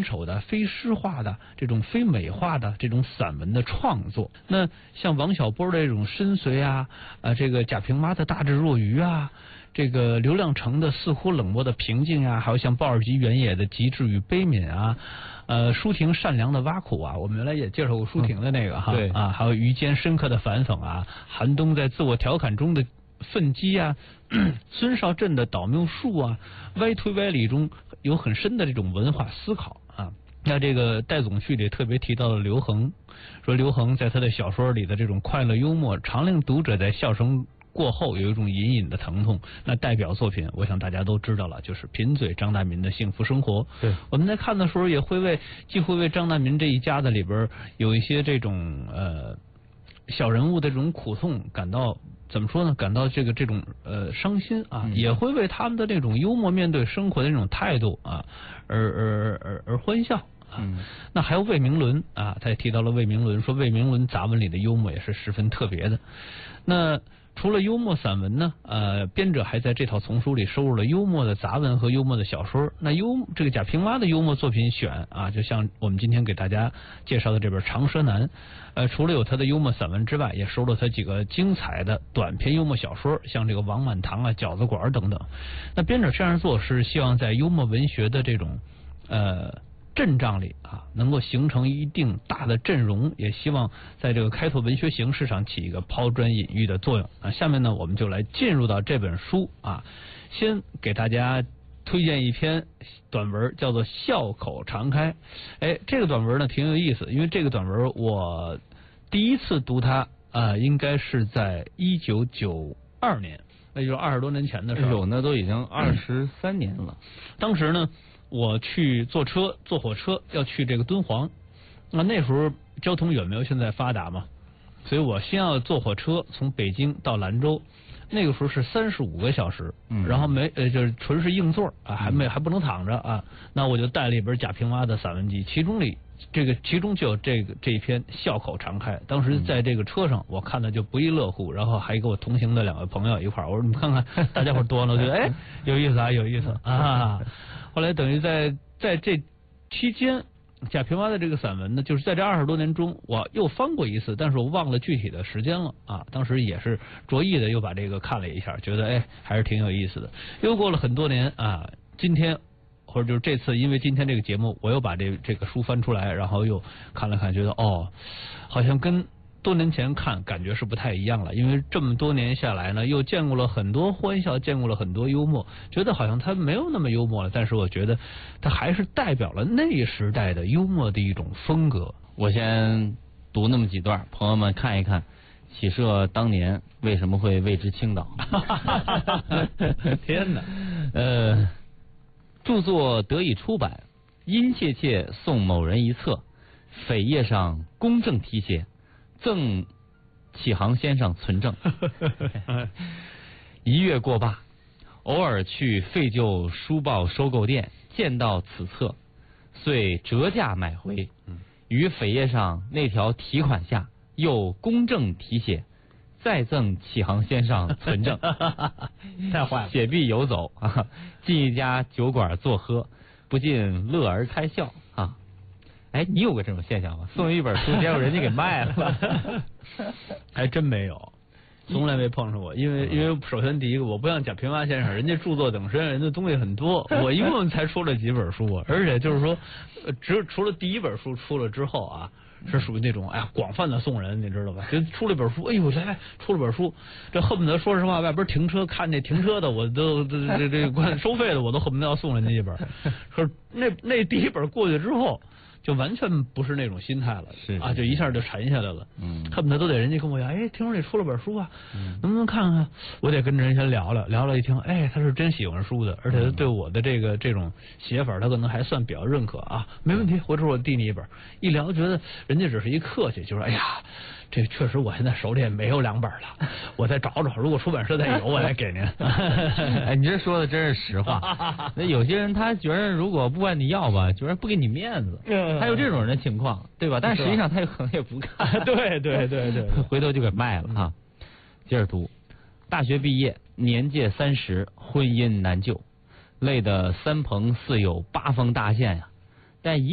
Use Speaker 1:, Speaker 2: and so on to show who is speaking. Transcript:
Speaker 1: 文丑的、非诗化的、这种非美化的这种散文的创作。那像王小波的这种深邃啊，这个贾平凹的大智若愚啊，这个刘亮程的似乎冷漠的平静啊，还有像鲍尔吉原野的极致与悲悯啊，舒婷善良的挖苦啊，我们原来也介绍过舒婷的那个哈，
Speaker 2: 对
Speaker 1: 啊，还有于坚深刻的反讽啊，韩东在自我调侃中的愤激啊，孙少振的捣谬术啊，歪推歪理中有很深的这种文化思考啊。那这个戴总序里特别提到了刘恒，说刘恒在他的小说里的这种快乐幽默，常令读者在笑声过后有一种隐隐的疼痛。那代表作品，我想大家都知道了，就是贫嘴张大民的《幸福生活》。
Speaker 2: 对，
Speaker 1: 我们在看的时候也会既会为张大民这一家子里边有一些这种小人物的这种苦痛感到怎么说呢？感到这种伤心啊，也会为他们的这种幽默面对生活的这种态度啊而欢笑。那还有魏明伦啊，他也提到了魏明伦，说魏明伦杂文里的幽默也是十分特别的。那除了幽默散文呢，编者还在这套丛书里收入了幽默的杂文和幽默的小说。那这个贾平凹的幽默作品选啊，就像我们今天给大家介绍的这本《长舌男》，除了有他的幽默散文之外，也收了他几个精彩的短篇幽默小说，像这个王满堂啊、饺子馆等等。那编者这样做是希望在幽默文学的这种阵仗里啊，能够形成一定大的阵容，也希望在这个开拓文学形式上起一个抛砖引玉的作用啊。下面呢，我们就来进入到这本书啊，先给大家推荐一篇短文，叫做《笑口常开》。哎，这个短文呢挺有意思，因为这个短文我第一次读它应该是在1992年，那就是20多年前的时候。
Speaker 2: 那都已经23年了。
Speaker 1: 当时呢，我去坐火车要去这个敦煌，那时候交通远没有现在发达嘛，所以我先要坐火车从北京到兰州，那个时候是35个小时，然后就是纯是硬座啊，还不能躺着啊，那我就带了一本贾平凹的散文集，其中就有这一篇《笑口常开》。当时在这个车上，我看的就不亦乐乎，然后还跟我同行的2位朋友一块儿，我说你看看大家伙多了，我觉得有意思啊，有意思啊。后来等于在这期间，贾平凹的这个散文呢，就是在这20多年中，我又翻过一次，但是我忘了具体的时间了啊。当时也是着意的又把这个看了一下，觉得还是挺有意思的。又过了很多年啊，今天或者就是这次，因为今天这个节目，我又把这个书翻出来，然后又看了看，觉得好像跟多年前看感觉是不太一样了，因为这么多年下来呢，又见过了很多欢笑，见过了很多幽默，觉得好像他没有那么幽默了，但是我觉得他还是代表了那时代的幽默的一种风格。
Speaker 2: 我先读那么几段，朋友们看一看，启社当年为什么会为之倾倒。
Speaker 1: 天哪！
Speaker 2: 著作得以出版，殷切切送某人一册，扉页上公正题写，赠启航先生存证。1月过罢，偶尔去废旧书报收购店见到此册，遂折价买回，于扉页上那条题款下又公正题写，再赠启航先生存证。
Speaker 1: 太坏了！
Speaker 2: 写毕游走啊，进一家酒馆坐喝，不禁乐而开笑啊。你有过这种现象吗？送一本书，结果人家给卖了。
Speaker 1: 还真没有，从来没碰上过。因为首先第一个，我不像贾平凹先生，人家著作等身，人家东西很多，我一共才出了几本书，而且就是说，除了第一本书出了之后啊，是属于那种广泛的送人，你知道吧？就出了本书，来出了本书，这恨不得说实话，外边停车看那停车的，我都这关收费的，我都恨不得要送人家一本。可是那第一本过去之后，就完全不是那种心态了，就一下就沉下来了，恨不得都得人家跟我讲，听说你出了本书啊，能不能看看？我得跟着人先聊了，一听，他是真喜欢书的，而且他对我的这种写法，他可能还算比较认可啊，没问题，回头我递你一本。一聊觉得人家只是一客气，就说这确实我现在手里也没有2本了，我再找找，如果出版社再有，我再给您。
Speaker 2: 你这说的真是实话。那有些人他觉得如果不管你要吧，觉得不给你面子，还有这种人的情况，对吧？但实际上他可能也不看。
Speaker 1: 对，
Speaker 2: 回头就给卖了哈。接着读，大学毕业，年届30，婚姻难就，累得3棚4友8方大县呀，但